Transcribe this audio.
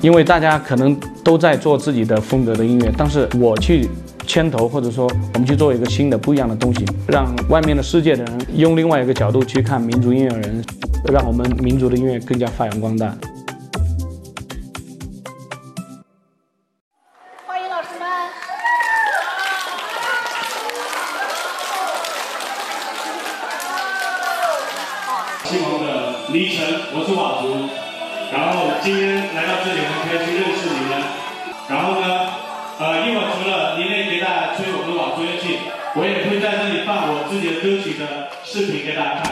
因为大家可能都在做自己的风格的音乐，但是我去牵头，或者说我们去做一个新的不一样的东西，让外面的世界的人用另外一个角度去看民族音乐人，让我们民族的音乐更加发扬光大。 欢迎老师们。 新王的黎晨，我是佤族，然后今天来到这里很开心认识你们，然后呢，一会儿除了您也给大家吹我们的佤族乐器，我也会在这里放我自己的歌曲的视频给大家看。